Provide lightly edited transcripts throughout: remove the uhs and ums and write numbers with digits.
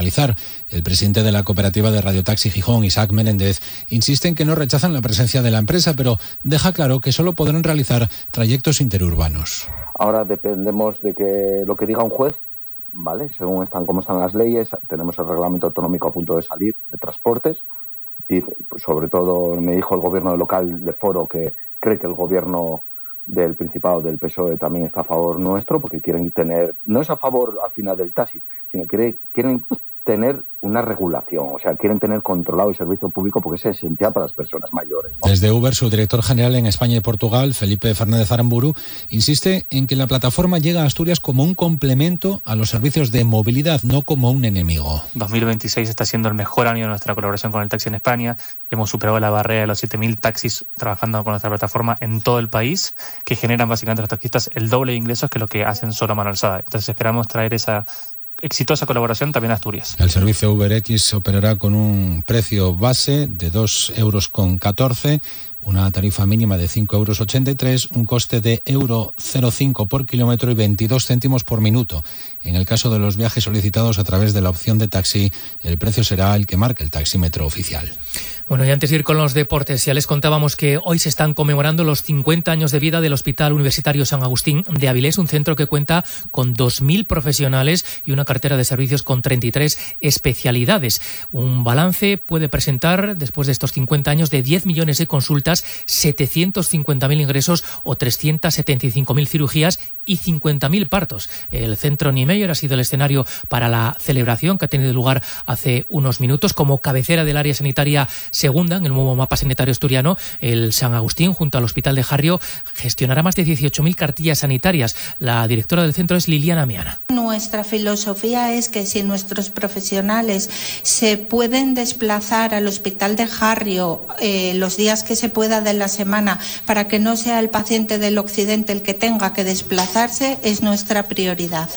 externalizar. El presidente de la cooperativa de Radiotaxi Gijón, Isaac Menéndez, insiste en que no rechazan la presencia de la empresa, pero deja claro que solo podrán realizar trayectos interurbanos. Ahora dependemos de que lo que diga un juez, ¿vale? Según cómo están las leyes, tenemos el reglamento autonómico a punto de salir de transportes. Y sobre todo me dijo el gobierno local de Foro que cree que el gobierno del Principado del PSOE también está a favor nuestro, porque quieren tener, no es a favor al final del taxi, sino que quieren tener una regulación, o sea, quieren tener controlado el servicio público porque es esencial para las personas mayores, ¿no? Desde Uber, su director general en España y Portugal, Felipe Fernández Aramburu, insiste en que la plataforma llega a Asturias como un complemento a los servicios de movilidad, no como un enemigo. 2026 está siendo el mejor año de nuestra colaboración con el taxi en España. Hemos superado la barrera de los 7.000 taxis trabajando con nuestra plataforma en todo el país, que generan básicamente a los taxistas el doble de ingresos que lo que hacen solo a mano alzada. Entonces esperamos traer esa exitosa colaboración también a Asturias. El servicio UberX operará con un precio base de 2,14 €, una tarifa mínima de 5,83 €, un coste de €0,05 por kilómetro y 22 céntimos por minuto. En el caso de los viajes solicitados a través de la opción de taxi, el precio será el que marque el taxímetro oficial. Bueno, y antes de ir con los deportes, ya les contábamos que hoy se están conmemorando los 50 años de vida del Hospital Universitario San Agustín de Avilés, un centro que cuenta con 2.000 profesionales y una cartera de servicios con 33 especialidades. Un balance puede presentar, después de estos 50 años, de 10 millones de consultas, 750.000 ingresos o 375.000 cirugías y 50.000 partos. El centro Niemeyer ha sido el escenario para la celebración que ha tenido lugar hace unos minutos. Como cabecera del área sanitaria segunda en el nuevo mapa sanitario asturiano, el San Agustín, junto al Hospital de Jarrio, gestionará más de 18.000 cartillas sanitarias. La directora del centro es Liliana Meana. Nuestra filosofía es que si nuestros profesionales se pueden desplazar al Hospital de Jarrio los días que se pueda de la semana, para que no sea el paciente del occidente el que tenga que desplazarse, es nuestra prioridad.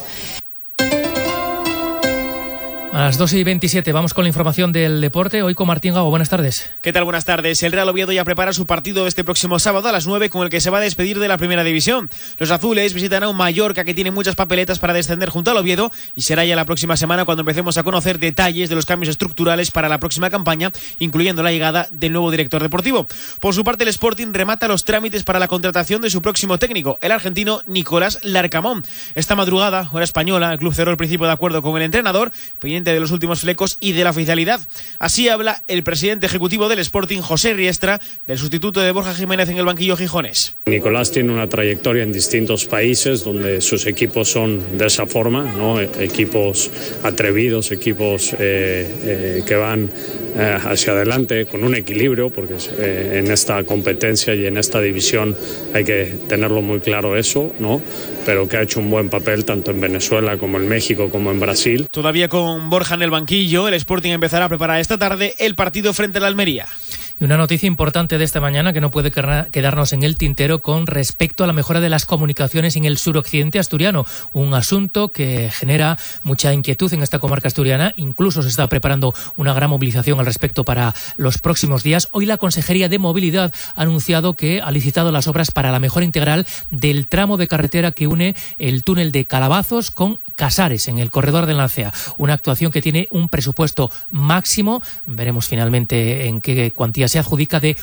A las 2:27 vamos con la información del deporte, hoy con Martín Gago. Buenas tardes. ¿Qué tal? Buenas tardes. El Real Oviedo ya prepara su partido este próximo sábado a las 9, con el que se va a despedir de la Primera División. Los azules visitan a un Mallorca que tiene muchas papeletas para descender junto al Oviedo, y será ya la próxima semana cuando empecemos a conocer detalles de los cambios estructurales para la próxima campaña, incluyendo la llegada del nuevo director deportivo. Por su parte, el Sporting remata los trámites para la contratación de su próximo técnico, el argentino Nicolás Larcamón. Esta madrugada, hora española, el club cerró el principio de acuerdo con el entrenador, pendiente de los últimos flecos y de la oficialidad. Así habla el presidente ejecutivo del Sporting, José Riestra, del sustituto de Borja Jiménez en el banquillo gijonés. Nicolás tiene una trayectoria en distintos países donde sus equipos son de esa forma, ¿no? Equipos atrevidos, equipos que van hacia adelante con un equilibrio, porque en esta competencia y en esta división hay que tenerlo muy claro eso, ¿no? Pero que ha hecho un buen papel tanto en Venezuela como en México como en Brasil. Todavía con Borja en el banquillo, el Sporting empezará a preparar esta tarde el partido frente al Almería. Y una noticia importante de esta mañana que no puede quedarnos en el tintero con respecto a la mejora de las comunicaciones en el suroccidente asturiano. Un asunto que genera mucha inquietud en esta comarca asturiana. Incluso se está preparando una gran movilización al respecto para los próximos días. Hoy la Consejería de Movilidad ha anunciado que ha licitado las obras para la mejora integral del tramo de carretera que une el túnel de Calabazos con Casares, en el corredor del Lancea. Una actuación que tiene un presupuesto máximo, veremos finalmente en qué cuantía se adjudica, de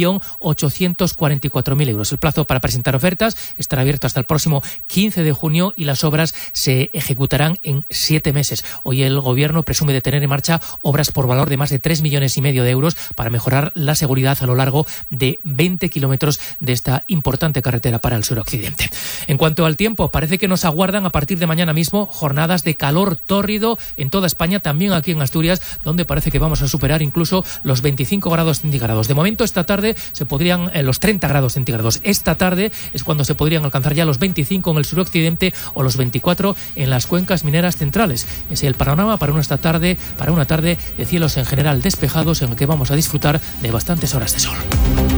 1.844.000 euros. El plazo para presentar ofertas estará abierto hasta el próximo 15 de junio y las obras se ejecutarán en 7 meses. Hoy el Gobierno presume de tener en marcha obras por valor de más de 3,5 millones de euros para mejorar la seguridad a lo largo de 20 kilómetros de esta importante carretera para el suroccidente. En cuanto al tiempo, parece que nos aguardan a partir de mañana mismo jornadas de calor tórrido en toda España, también aquí en Asturias, donde parece que vamos a superar incluso los 25 grados centígrados. De momento, esta tarde se podrían los 30 grados centígrados. Esta tarde es cuando se podrían alcanzar ya los 25 en el suroccidente o los 24 en las cuencas mineras centrales. Es el panorama para una tarde de cielos en general despejados, en el que vamos a disfrutar de bastantes horas de sol.